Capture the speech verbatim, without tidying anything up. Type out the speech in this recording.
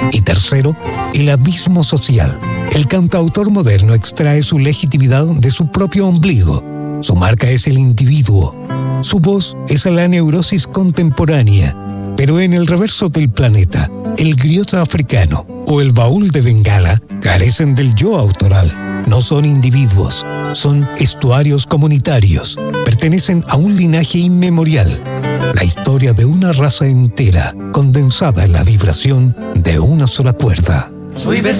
Y tercero, el abismo social. El cantautor moderno extrae su legitimidad de su propio ombligo. Su marca es el individuo. Su voz es la neurosis contemporánea. Pero en el reverso del planeta, el griot africano o el baúl de Bengala carecen del yo autoral. No son individuos, son estuarios comunitarios. Pertenecen a un linaje inmemorial. La historia de una raza entera, condensada en la vibración de una sola cuerda. Soy